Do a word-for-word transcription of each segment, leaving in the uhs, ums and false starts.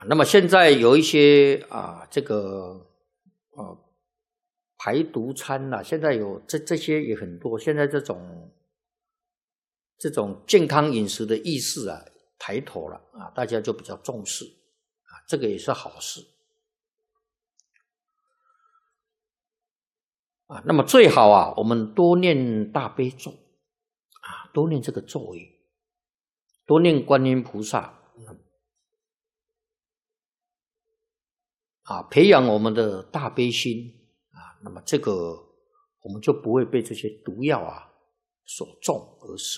那么现在有一些啊，这个呃排毒餐啦、啊，现在有这这些也很多。现在这种这种健康饮食的意识啊抬头了啊，大家就比较重视啊，这个也是好事啊。那么最好啊，我们多念大悲咒啊，多念这个咒语，多念观音菩萨。啊，培养我们的大悲心啊，那么这个我们就不会被这些毒药啊所中而死。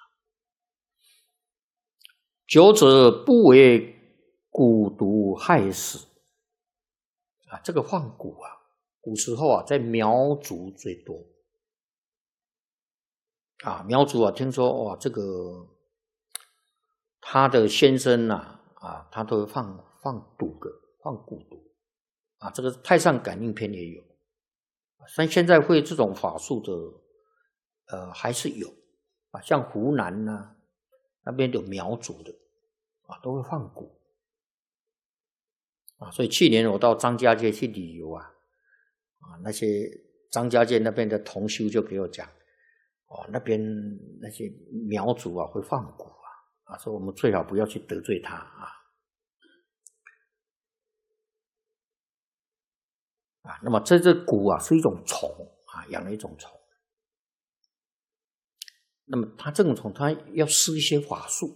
久者不为蛊毒害死啊，这个放蛊啊，古时候啊在苗族最多啊，苗族啊听说哇，这个他的先生呐 啊, 啊，他都会放放毒的，放蛊毒。啊，这个太上感应篇也有，但现在会这种法术的，呃，还是有啊，像湖南呐、啊、那边有苗族的，啊，都会放蛊啊，所以去年我到张家界去旅游啊，啊，那些张家界那边的同修就给我讲，哦，那边那些苗族啊会放蛊啊，啊，说我们最好不要去得罪他啊。啊，那么这只蛊啊是一种虫啊，养了一种虫。那么它这种虫，它要施一些法术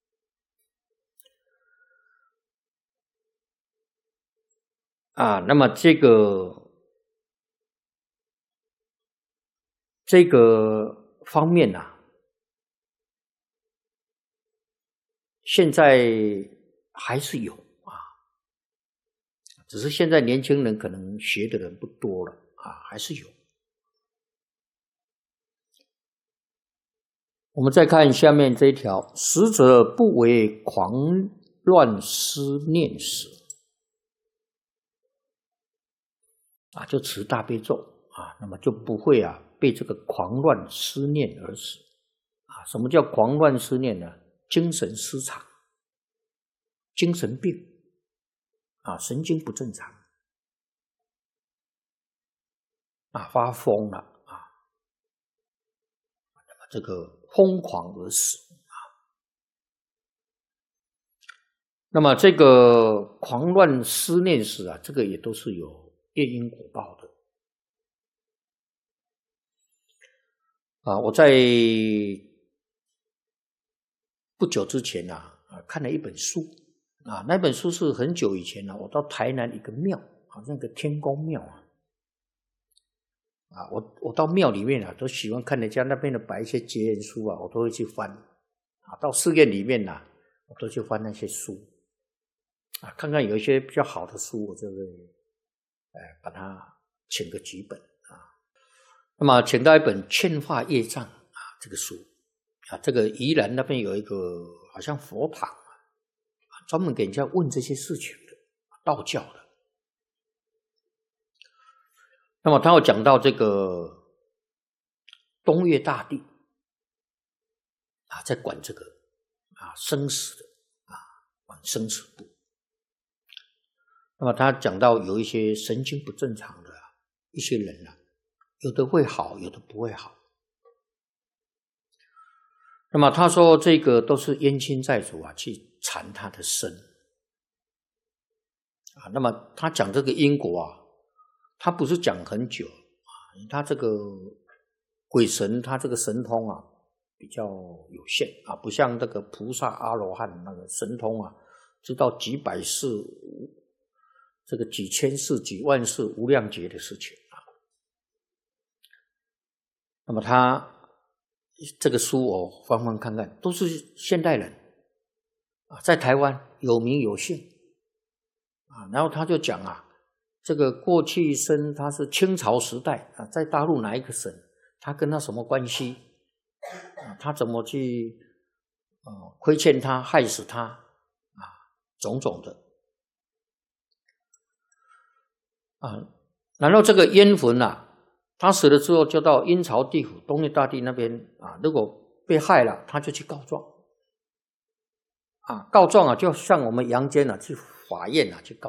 啊。那么这个这个方面啊，现在还是有。只是现在年轻人可能学的人不多了啊，还是有。我们再看下面这一条，死者不为狂乱思念死啊，就持大悲咒啊，那么就不会啊被这个狂乱思念而死啊。什么叫狂乱思念呢？精神失常，精神病啊，神经不正常啊，发疯了啊，那么这个疯狂而死啊。那么这个狂乱思念死啊，这个也都是有业因果报的啊。我在不久之前啊，啊看了一本书啊，那本书是很久以前啊，我到台南一个庙，好像个天公庙啊，啊，我我到庙里面啊，都喜欢看人家那边的摆一些结缘书啊，我都会去翻啊。到寺院里面啊，我都去翻那些书啊，看看有一些比较好的书，我就会哎把它请个几本啊。那么请到一本《劝化业障》啊，这个书啊，这个宜兰那边有一个好像佛堂。专门给人家问这些事情的，道教的。那么他要讲到这个东岳大帝啊，在管这个啊生死的啊，管生死簿。那么他讲到有一些神经不正常的、啊、一些人啊，有的会好，有的不会好。那么他说这个都是冤亲债主啊去缠他的身啊。那么他讲这个因果啊，他不是讲很久啊，他这个鬼神他这个神通啊比较有限啊，不像这个菩萨阿罗汉那个神通啊，知道几百世、这个几千世、几万世无量劫的事情啊。那么他这个书我翻翻看看，都是现代人啊，在台湾有名有姓啊。然后他就讲啊，这个过去生他是清朝时代啊，在大陆哪一个省，他跟他什么关系啊？他怎么去呃亏欠他、害死他啊？种种的啊。然后这个冤魂啊，他死了之后就到阴曹地府东岳大帝那边啊，如果被害了，他就去告状啊，告状啊，就像我们阳间啊去法院啊去告